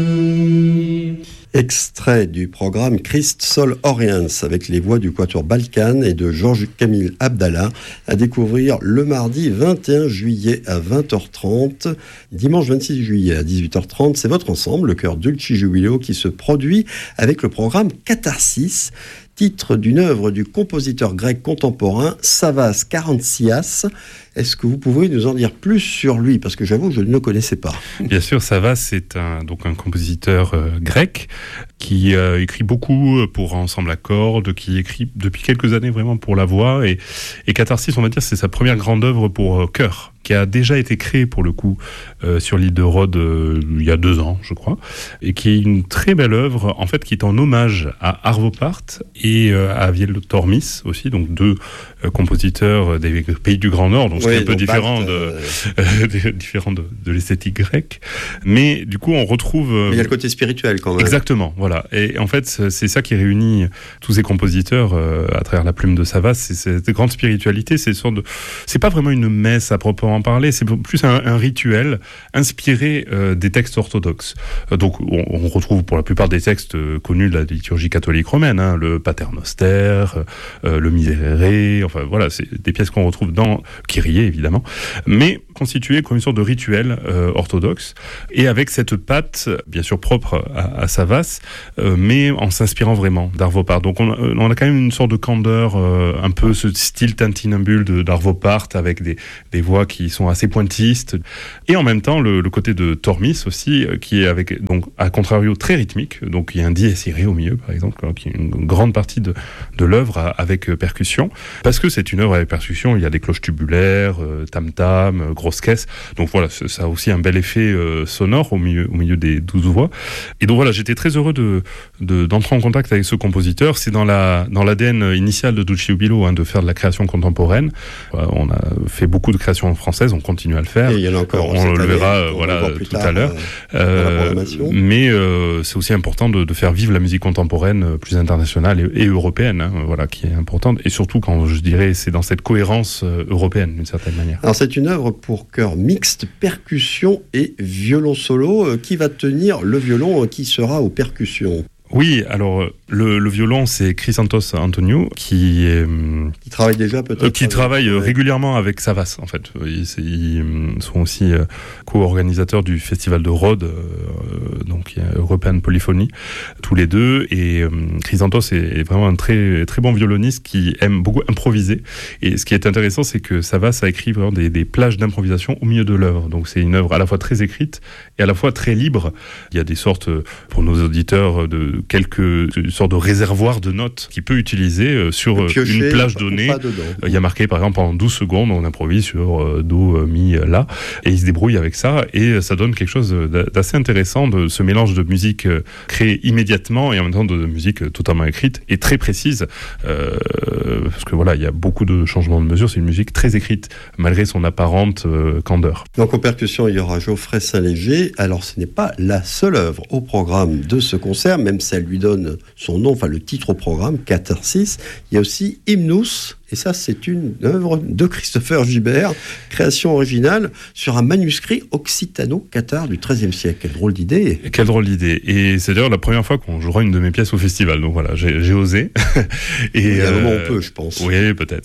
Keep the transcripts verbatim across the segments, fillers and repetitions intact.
Extrait du programme Christ Sol Oriens avec les voix du Quatuor Balkan et de Georges Camille Abdallah à découvrir le mardi vingt et un juillet à vingt heures trente, dimanche vingt-six juillet à dix-huit heures trente. C'est votre ensemble, le chœur Dulci Jubilo, qui se produit avec le programme Catharsis, titre d'une œuvre du compositeur grec contemporain Savas Karantsias. Est-ce que vous pouvez nous en dire plus sur lui ? Parce que j'avoue, je ne le connaissais pas. Bien sûr, Savas, c'est un, donc un compositeur euh, grec qui euh, écrit beaucoup pour ensemble à cordes, qui écrit depuis quelques années vraiment pour la voix. Et, et Catharsis, on va dire, c'est sa première grande œuvre pour euh, chœur, qui a déjà été créée pour le coup euh, sur l'île de Rhodes euh, il y a deux ans, je crois, et qui est une très belle œuvre, en fait, qui est en hommage à Arvo Pärt et euh, à Aviel Tormis aussi, donc deux euh, compositeurs des pays du Grand Nord, donc oui, c'est un peu différent, Pärt, de, euh... euh, différent de, de l'esthétique grecque, mais du coup on retrouve... Euh, Mais il y a le côté spirituel quand même. Exactement, voilà, et en fait c'est ça qui réunit tous ces compositeurs euh, à travers la plume de Savas, c'est cette grande spiritualité, c'est une sorte de... c'est pas vraiment une messe à proprement parler, c'est plus un, un rituel inspiré euh, des textes orthodoxes. Euh, donc on, on retrouve pour la plupart des textes euh, connus de la liturgie catholique romaine, hein, le Pater Noster, euh, le Miserere, enfin voilà, c'est des pièces qu'on retrouve dans Kyrie évidemment, mais constituées comme une sorte de rituel euh, orthodoxe, et avec cette patte bien sûr propre à, à Savas, euh, mais en s'inspirant vraiment d'Arvo Pärt. Donc on, on a quand même une sorte de candeur, euh, un peu ce style tintinambule de, d'Arvo Pärt, avec des, des voix qui sont assez pointistes, et en même temps le, le côté de Tormis aussi, qui est avec, donc à contrario, très rythmique. Donc il y a un dies irae au milieu par exemple, qui est une grande partie de, de l'œuvre avec percussion, parce que c'est une œuvre avec percussion. Il y a des cloches tubulaires, euh, tam-tam, euh, grosse caisse, donc voilà, ça a aussi un bel effet euh, sonore au milieu, au milieu des douze voix. Et donc voilà, j'étais très heureux de, de, d'entrer en contact avec ce compositeur. C'est dans la dans l'A D N initial de Dulci Jubilo, hein, de faire de la création contemporaine. Euh, on a fait beaucoup de créations françaises, on continue à le faire. Et il y en a encore, on le année, verra on voilà, plus tout tard, à l'heure. Euh, euh, mais euh, c'est aussi important de, de faire vivre la musique contemporaine plus internationale et, et européenne, hein, voilà, qui est importante. Et surtout quand, je dirais, c'est dans cette cohérence euh, européenne, d'une certaine manière. Alors c'est une œuvre pour chœur mixte, percussion et violon solo. Euh, qui va tenir le violon, euh, qui sera aux percussions ? Oui, alors le, le violon, c'est Chrysanthos Antoniou qui est, qui travaille déjà peut-être. Euh, qui avec, travaille ouais. régulièrement avec Savas en fait. Ils, ils sont aussi euh, co-organisateurs du festival de Rhodes, euh, donc il y a European Polyphony, tous les deux. Et euh, Chrysanthos est, est vraiment un très très bon violoniste qui aime beaucoup improviser. Et ce qui est intéressant, c'est que Savas a écrit vraiment des, des plages d'improvisation au milieu de l'œuvre. Donc c'est une œuvre à la fois très écrite et à la fois très libre. Il y a des sortes, pour nos auditeurs, de quelques sortes de réservoirs de notes qu'il peut utiliser euh, sur piocher, une plage donnée. Euh, il y a marqué par exemple en douze secondes, on improvise sur euh, Do, euh, Mi, La, et il se débrouille avec ça, et ça donne quelque chose d'assez intéressant, de ce mélange de musique euh, créée immédiatement et en même temps de, de musique totalement écrite et très précise, euh, parce que voilà, il y a beaucoup de changements de mesure, c'est une musique très écrite malgré son apparente euh, candeur. Donc en percussion, il y aura Geoffrey Saint-Léger. Alors ce n'est pas la seule œuvre au programme de ce concert, même si elle lui donne son nom, enfin le titre au programme, Catharsis. Il y a aussi Hymnus, et ça c'est une œuvre de Christopher Gibert, création originale sur un manuscrit occitano-cathare du treizième siècle. Quelle drôle d'idée. Quelle drôle d'idée. Et c'est d'ailleurs la première fois qu'on jouera une de mes pièces au festival, donc voilà, j'ai, j'ai osé. Et il y a un moment euh, on peut, je pense. Oui, peut-être.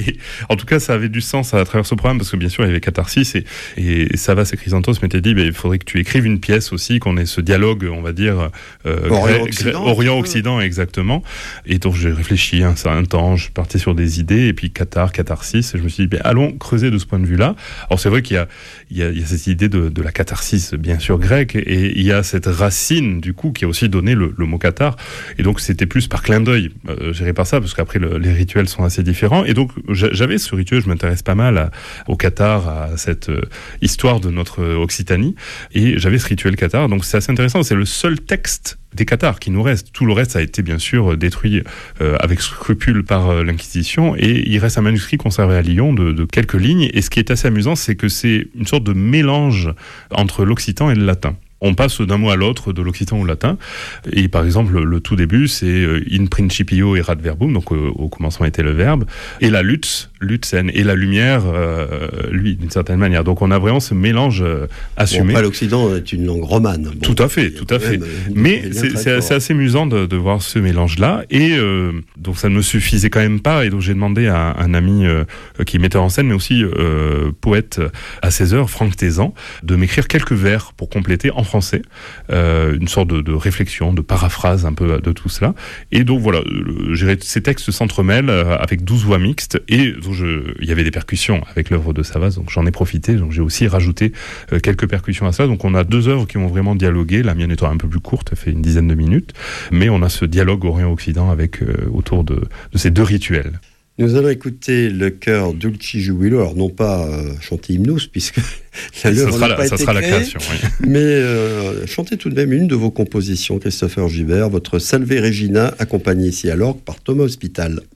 En tout cas, ça avait du sens à travers ce programme, parce que bien sûr il y avait Catharsis, et, et Savas et Chrysanthos m'étaient dit, bah, il faudrait que tu écrives une pièce aussi, qu'on ait ce dialogue, on va dire, euh, Orient-Occident, Orient-Occident, exactement. Et donc j'ai réfléchi hein, ça un temps, je partais sur des idées, et puis Qatar, Catharsis, et je me suis dit, ben, allons creuser de ce point de vue-là. Alors c'est vrai qu'il y a, il y a, il y a cette idée de, de la catharsis, bien sûr, grecque, et il y a cette racine, du coup, qui a aussi donné le, le mot Qatar, et donc c'était plus par clin d'œil, euh, géré par ça, parce qu'après le, les rituels sont assez différents, et donc j'avais ce rituel, je m'intéresse pas mal à, au Qatar, à cette euh, histoire de notre Occitanie, et j'avais ce rituel Qatar, donc c'est assez intéressant, c'est le seul texte des Qatars qui nous reste. Tout le reste a été bien sûr détruit euh, avec scrupule par euh, l'Inquisition, et il reste un manuscrit conservé à Lyon de, de quelques lignes, et ce qui est assez amusant, c'est que c'est une sorte de mélange entre l'occitan et le latin. On passe d'un mot à l'autre, de l'occitan au latin. Et par exemple, le, le tout début, c'est in principio erat verbum, donc euh, au commencement était le verbe. Et la lutte, Lützen, et la lumière, euh, lui, d'une certaine manière. Donc on a vraiment ce mélange euh, assumé. Bon, après, l'Occident est une langue romane. Bon, tout à fait, tout à fait. Mais c'est, c'est assez, assez amusant de, de voir ce mélange-là. Et euh, donc ça ne me suffisait quand même pas. Et donc j'ai demandé à un ami euh, qui est metteur en scène, mais aussi euh, poète à seize heures, Franck Tézan, de m'écrire quelques vers pour compléter en français, euh, une sorte de, de réflexion, de paraphrase un peu de tout cela. Et donc voilà, le, ces textes s'entremêlent avec douze voix mixtes. Et donc je, il y avait des percussions avec l'œuvre de Savas, donc j'en ai profité. Donc j'ai aussi rajouté euh, quelques percussions à ça. Donc on a deux œuvres qui ont vraiment dialogué, la mienne étant un peu plus courte, elle fait une dizaine de minutes, mais on a ce dialogue Orient-Occident avec euh, autour de, de ces deux rituels. Nous allons écouter le chœur Dulci Jubilo, alors non pas euh, chanter Hymnus, puisque la ça sera, n'a la, pas ça été sera la créée, création, oui. Mais euh, chantez tout de même une de vos compositions, Christopher Gibert, votre Salve Regina, accompagné ici à l'orgue par Thomas Hospital.